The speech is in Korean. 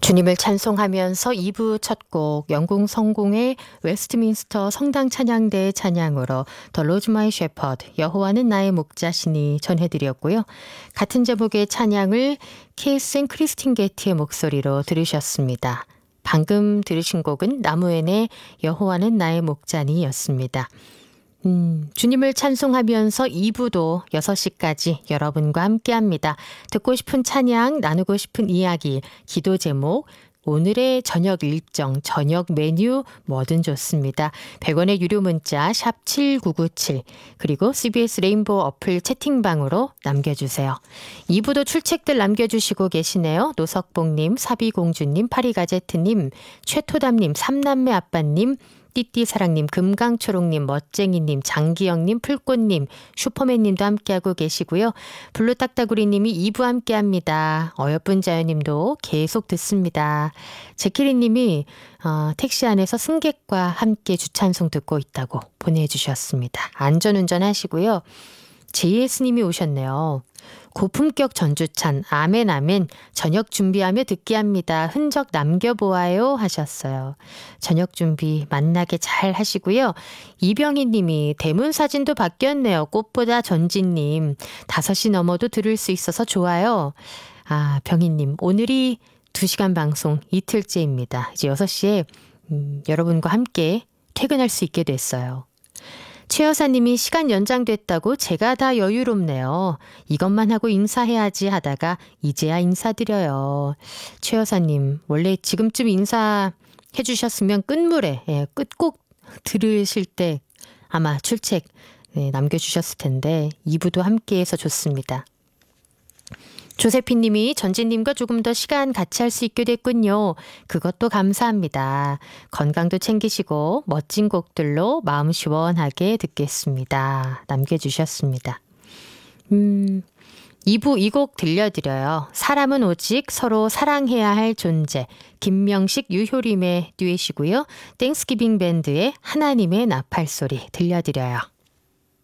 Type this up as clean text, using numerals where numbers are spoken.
주님을 찬송하면서 2부 첫 곡 영국 성공의 웨스트민스터 성당 찬양대의 찬양으로 The Lord's My Shepherd, 여호와는 나의 목자시니 전해드렸고요. 같은 제목의 찬양을 케이스 앤 크리스틴 게티의 목소리로 들으셨습니다. 방금 들으신 곡은 나무엔의 여호와는 나의 목자니 였습니다. 주님을 찬송하면서 2부도 6시까지 여러분과 함께합니다. 듣고 싶은 찬양, 나누고 싶은 이야기, 기도 제목, 오늘의 저녁 일정, 저녁 메뉴 뭐든 좋습니다. 100원의 유료 문자 샵 7997 그리고 CBS 레인보우 어플 채팅방으로 남겨주세요. 2부도 출첵들 남겨주시고 계시네요. 노석봉님, 사비공주님, 파리가제트님, 최토담님, 삼남매 아빠님, 띠띠사랑님, 금강초록님, 멋쟁이님, 장기영님, 풀꽃님, 슈퍼맨님도 함께하고 계시고요. 블루딱따구리님이 2부 함께합니다. 어여쁜 자연님도 계속 듣습니다. 제키리님이 택시 안에서 승객과 함께 주찬송 듣고 있다고 보내주셨습니다. 안전운전 하시고요. JS님이 오셨네요. 고품격 전주찬 아멘 아멘 저녁 준비하며 듣기 합니다. 흔적 남겨보아요 하셨어요. 저녁 준비 만나게 잘 하시고요. 이병희 님이 대문 사진도 바뀌었네요. 꽃보다 전지님 5시 넘어도 들을 수 있어서 좋아요. 병희님 오늘이 2시간 방송 이틀째입니다. 이제 6시에 여러분과 함께 퇴근할 수 있게 됐어요. 최 여사님이 시간 연장됐다고 제가 다 여유롭네요. 이것만 하고 인사해야지 하다가 이제야 인사드려요. 최 여사님 원래 지금쯤 인사해 주셨으면 끝물에 끝곡 들으실 때 아마 출첵 남겨주셨을 텐데 2부도 함께해서 좋습니다. 조세피님이 전진님과 조금 더 시간 같이 할 수 있게 됐군요. 그것도 감사합니다. 건강도 챙기시고 멋진 곡들로 마음 시원하게 듣겠습니다. 남겨주셨습니다. 2부 이 곡 들려드려요. 사람은 오직 서로 사랑해야 할 존재. 김명식, 유효림의 듀엣이고요. 땡스기빙 밴드의 하나님의 나팔소리 들려드려요.